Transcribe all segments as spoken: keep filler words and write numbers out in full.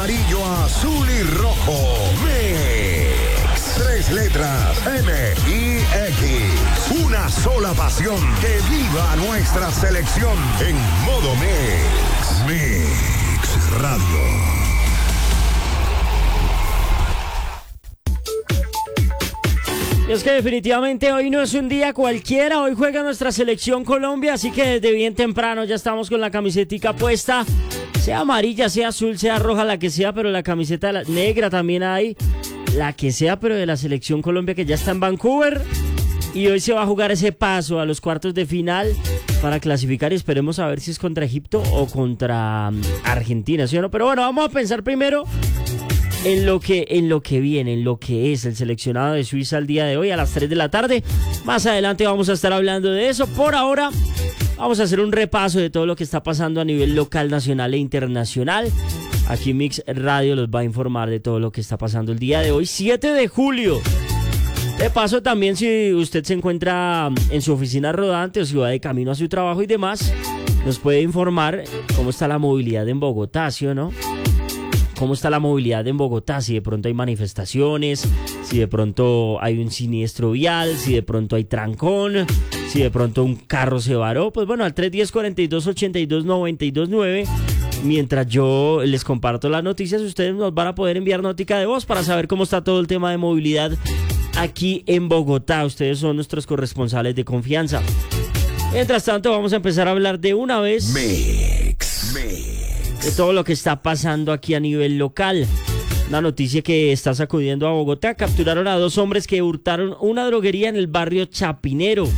amarillo, azul y rojo. Mix. Tres letras, M y X. Una sola pasión. Que viva nuestra selección en modo Mix. Mix Radio. Y es que definitivamente hoy no es un día cualquiera, hoy juega nuestra selección Colombia, así que desde bien temprano ya estamos con la camisetica puesta, sea amarilla, sea azul, sea roja, la que sea, pero la camiseta negra también hay, la que sea, pero de la selección Colombia que ya está en Vancouver, y hoy se va a jugar ese paso a los cuartos de final para clasificar y esperemos a ver si es contra Egipto o contra Argentina, ¿sí o no? Pero bueno, vamos a pensar primero en lo que en lo que viene, en lo que es el seleccionado de Suiza el día de hoy a las tres de la tarde. Más adelante vamos a estar hablando de eso. Por ahora vamos a hacer un repaso de todo lo que está pasando a nivel local, nacional e internacional. Aquí Mix Radio los va a informar de todo lo que está pasando el día de hoy, siete de julio. De paso también, si usted se encuentra en su oficina rodante o si va de camino a su trabajo y demás, nos puede informar cómo está la movilidad en Bogotá, ¿sí o no? ¿Cómo está la movilidad en Bogotá? Si de pronto hay manifestaciones, si de pronto hay un siniestro vial, si de pronto hay trancón, si de pronto un carro se varó. Pues bueno, al tres uno cero, cuatro dos ocho dos, nueve dos nueve. Mientras yo les comparto las noticias, ustedes nos van a poder enviar notica de voz para saber cómo está todo el tema de movilidad aquí en Bogotá. Ustedes son nuestros corresponsales de confianza. Mientras tanto, vamos a empezar a hablar de una vez Mix, Mix. de todo lo que está pasando aquí a nivel local. Una noticia que está sacudiendo a Bogotá. Capturaron a dos hombres que hurtaron una droguería en el barrio Chapinero.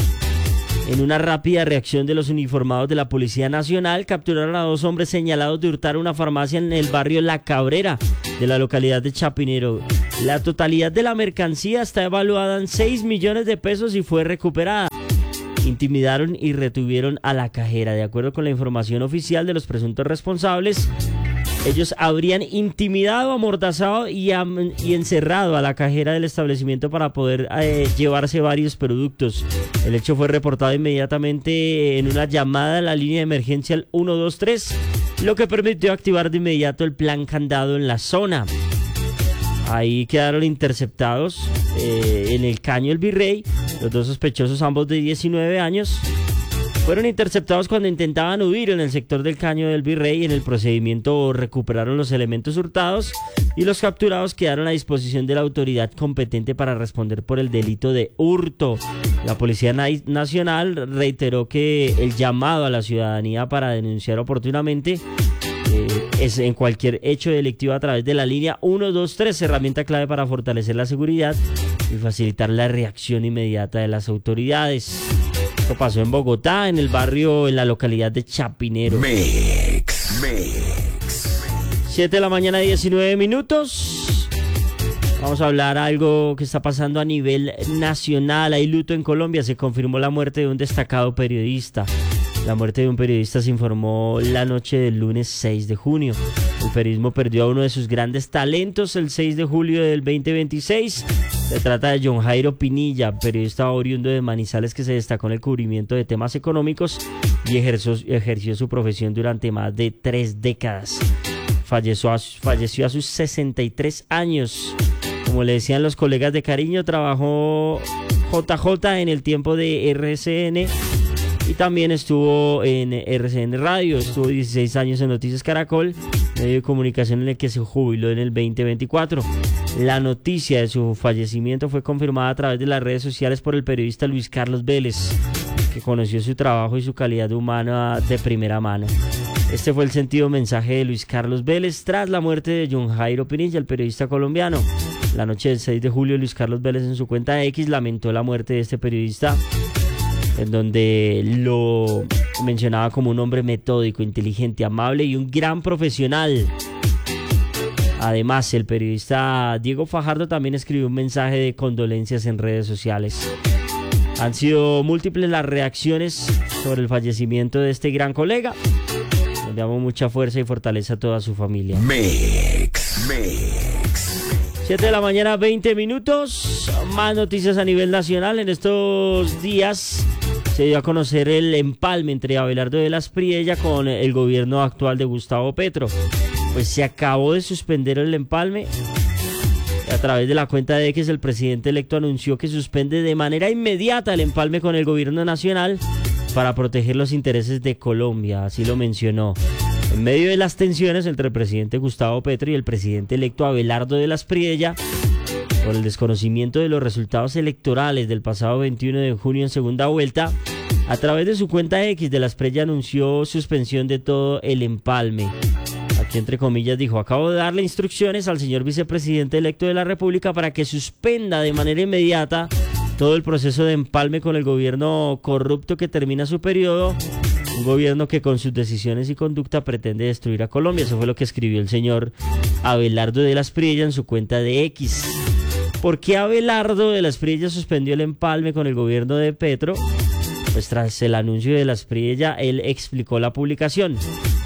En una rápida reacción de los uniformados de la Policía Nacional, capturaron a dos hombres señalados de hurtar una farmacia en el barrio La Cabrera de la localidad de Chapinero. La totalidad de la mercancía está evaluada en seis millones de pesos y fue recuperada. Intimidaron y retuvieron a la cajera. De acuerdo con la información oficial de los presuntos responsables, ellos habrían intimidado, amordazado y, am- y encerrado a la cajera del establecimiento para poder eh, llevarse varios productos. El hecho fue reportado inmediatamente en una llamada a la línea de emergencia al uno dos tres, lo que permitió activar de inmediato el plan candado en la zona. Ahí quedaron interceptados eh, en el Caño del Virrey. Los dos sospechosos, ambos de diecinueve años, fueron interceptados cuando intentaban huir en el sector del Caño del Virrey. En el procedimiento recuperaron los elementos hurtados y los capturados quedaron a disposición de la autoridad competente para responder por el delito de hurto. La Policía Nacional reiteró que el llamado a la ciudadanía para denunciar oportunamente Eh, es en cualquier hecho delictivo a través de la línea uno dos tres, herramienta clave para fortalecer la seguridad y facilitar la reacción inmediata de las autoridades. Esto pasó en Bogotá, en el barrio, en la localidad de Chapinero. Mix, Mix. siete de la mañana, diecinueve minutos. Vamos a hablar algo que está pasando a nivel nacional. Hay luto en Colombia. Se confirmó la muerte de un destacado periodista. La muerte de un periodista se informó la noche del lunes seis de junio. El periodismo perdió a uno de sus grandes talentos el seis de julio del veinte veintiséis. Se trata de John Jairo Pinilla, periodista oriundo de Manizales que se destacó en el cubrimiento de temas económicos y ejerció, ejerció su profesión durante más de tres décadas. Falleció a, falleció a sus sesenta y tres años. Como le decían los colegas de cariño, trabajó J J en el tiempo de R C N y también estuvo en R C N Radio. Estuvo dieciséis años en Noticias Caracol, medio de comunicación en el que se jubiló en el veinte veinticuatro. La noticia de su fallecimiento fue confirmada a través de las redes sociales por el periodista Luis Carlos Vélez, que conoció su trabajo y su calidad humana de primera mano. Este fue el sentido mensaje de Luis Carlos Vélez tras la muerte de John Jairo Pinilla, el periodista colombiano. La noche del seis de julio, Luis Carlos Vélez en su cuenta de X lamentó la muerte de este periodista, en donde lo mencionaba como un hombre metódico, inteligente, amable y un gran profesional. Además, el periodista Diego Fajardo también escribió un mensaje de condolencias en redes sociales. Han sido múltiples las reacciones sobre el fallecimiento de este gran colega. Le damos mucha fuerza y fortaleza a toda su familia. Mix, Mix. siete de la mañana, veinte minutos. Más noticias a nivel nacional. En estos días se dio a conocer el empalme entre Abelardo de las Priella con el gobierno actual de Gustavo Petro. pues se acabó de suspender el empalme. A través de la cuenta de X, el presidente electo anunció que suspende de manera inmediata el empalme con el gobierno nacional para proteger los intereses de Colombia, así lo mencionó. En medio de las tensiones entre el presidente Gustavo Petro y el presidente electo Abelardo de la Espriella, por el desconocimiento de los resultados electorales del pasado veintiuno de junio en segunda vuelta, a través de su cuenta X, de la Espriella anunció suspensión de todo el empalme. Aquí entre comillas dijo: acabo de darle instrucciones al señor vicepresidente electo de la República para que suspenda de manera inmediata todo el proceso de empalme con el gobierno corrupto que termina su periodo, un gobierno que con sus decisiones y conducta pretende destruir a Colombia. Eso fue lo que escribió el señor Abelardo de la Espriella en su cuenta de X. ¿Por qué Abelardo de la Espriella suspendió el empalme con el gobierno de Petro? Pues tras el anuncio de la Espriella, él explicó la publicación.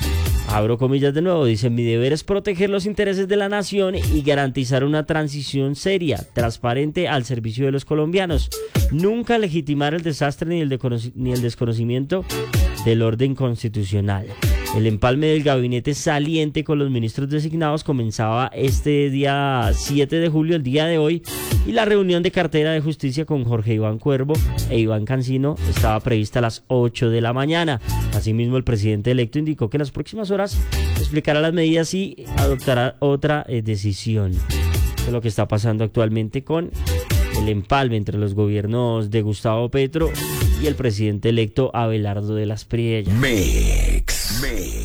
Abro comillas de nuevo, dice: mi deber es proteger los intereses de la nación y garantizar una transición seria, transparente al servicio de los colombianos. Nunca legitimar el desastre ni el, desconoc- ni el desconocimiento del orden constitucional. El empalme del gabinete saliente con los ministros designados comenzaba este día siete de julio, el día de hoy, y la reunión de cartera de justicia con Jorge Iván Cuervo e Iván Cancino estaba prevista a las ocho de la mañana. Asimismo, el presidente electo indicó que en las próximas horas explicará las medidas y adoptará otra eh, decisión. Eso es lo que está pasando actualmente con el empalme entre los gobiernos de Gustavo Petro y el presidente electo Abelardo de la Espriella. Mix,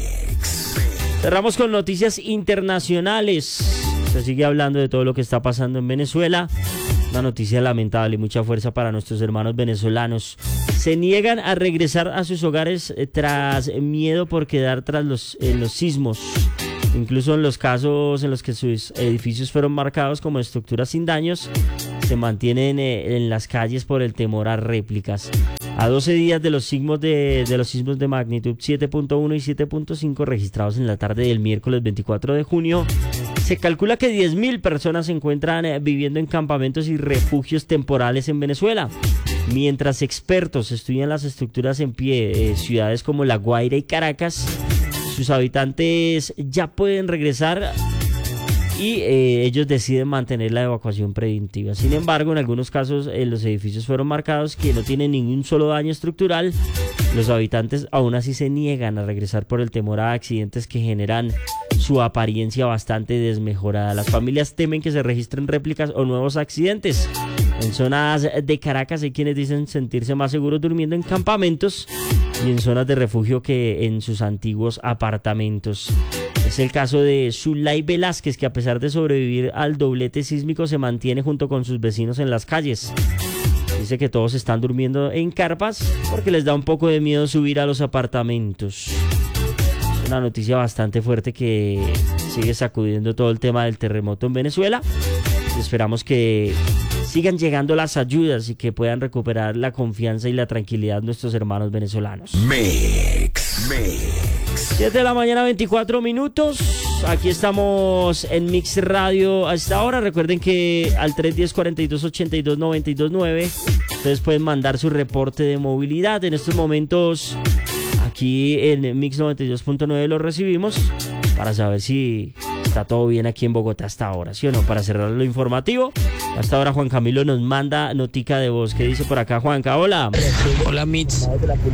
mix. Cerramos con noticias internacionales. Se sigue hablando de todo lo que está pasando en Venezuela. Una noticia lamentable y mucha fuerza para nuestros hermanos venezolanos. Se niegan a regresar a sus hogares tras miedo por quedar tras los, en los sismos. Incluso en los casos en los que sus edificios fueron marcados como estructuras sin daños, se mantienen eh, en las calles por el temor a réplicas. A doce días de los sismos de, de los sismos de magnitud siete punto uno y siete punto cinco registrados en la tarde del miércoles veinticuatro de junio, se calcula que diez mil personas se encuentran eh, viviendo en campamentos y refugios temporales en Venezuela. Mientras expertos estudian las estructuras en pie, eh, ciudades como La Guaira y Caracas, sus habitantes ya pueden regresar y eh, ellos deciden mantener la evacuación preventiva. Sin embargo, en algunos casos eh, los edificios fueron marcados que no tienen ningún solo daño estructural. Los habitantes aún así se niegan a regresar por el temor a accidentes que generan su apariencia bastante desmejorada. Las familias temen que se registren réplicas o nuevos accidentes. En zonas de Caracas hay quienes dicen sentirse más seguros durmiendo en campamentos y en zonas de refugio que en sus antiguos apartamentos. Es el caso de Zulay Velázquez, que a pesar de sobrevivir al doblete sísmico se mantiene junto con sus vecinos en las calles. Dice que todos están durmiendo en carpas porque les da un poco de miedo subir a los apartamentos. Es una noticia bastante fuerte que sigue sacudiendo todo el tema del terremoto en Venezuela. Esperamos que sigan llegando las ayudas y que puedan recuperar la confianza y la tranquilidad de nuestros hermanos venezolanos. Mix, mix. siete de la mañana, veinticuatro minutos. Aquí estamos en Mix Radio a esta hora. Recuerden que al tres uno cero, cuarenta y dos, ochenta y dos, noventa y dos nueve ustedes pueden mandar su reporte de movilidad. En estos momentos aquí en Mix noventa y dos punto nueve lo recibimos para saber si está todo bien aquí en Bogotá hasta ahora, ¿sí o no? Para cerrar lo informativo, hasta ahora Juan Camilo nos manda notica de voz. ¿Qué dice por acá, Juanca? Hola. Hola, Mix.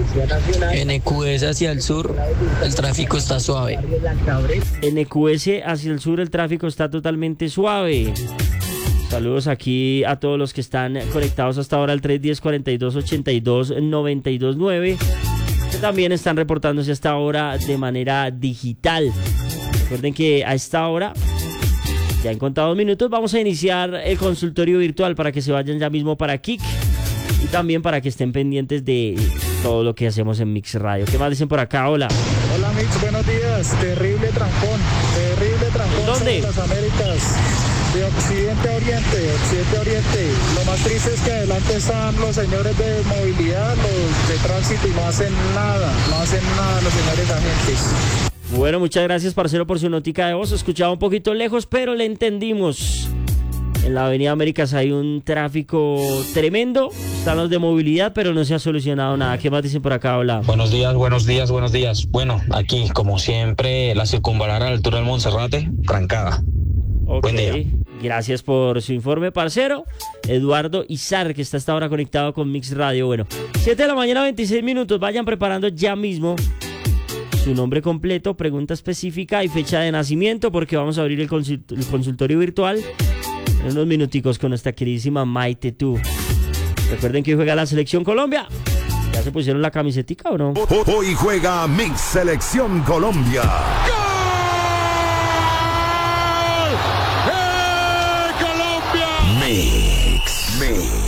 En E Q S hacia el sur, el tráfico está suave. En E Q S hacia el sur, el tráfico está totalmente suave. Saludos aquí a todos los que están conectados hasta ahora al tres uno cero, cuarenta y dos, ochenta y dos, noventa y dos nueve, que también están reportándose hasta ahora de manera digital. Recuerden que a esta hora, ya en contados minutos, vamos a iniciar el consultorio virtual para que se vayan ya mismo para Kik y también para que estén pendientes de todo lo que hacemos en Mix Radio. ¿Qué más dicen por acá? Hola. Hola, Mix, buenos días. Terrible trancón, terrible trancón. ¿Dónde? En las Américas, de occidente a oriente, occidente a oriente. Lo más triste es que adelante están los señores de movilidad, los de tránsito, y no hacen nada, no hacen nada los señores agentes. Bueno, muchas gracias, parcero, por su notica de voz. Escuchaba un poquito lejos, pero le entendimos. En la Avenida Américas hay un tráfico tremendo. Están los de movilidad, pero no se ha solucionado nada. ¿Qué más dicen por acá? Hola. Buenos días, buenos días, buenos días. Bueno, aquí, como siempre, la circunvalar a la altura del Monserrate, trancada. Okay. Buen día. Gracias por su informe, parcero. Eduardo Izar, que está hasta ahora conectado con Mix Radio. Bueno, siete de la mañana, veintiséis minutos. Vayan preparando ya mismo su nombre completo, pregunta específica y fecha de nacimiento, porque vamos a abrir el, consult- el consultorio virtual en unos minuticos con nuestra queridísima Maite Tú. Recuerden que hoy juega la Selección Colombia. ¿Ya se pusieron la camisetica o no? Hoy juega Mix Selección Colombia. ¡Gol! ¡Eh, Colombia! Mix, Mix.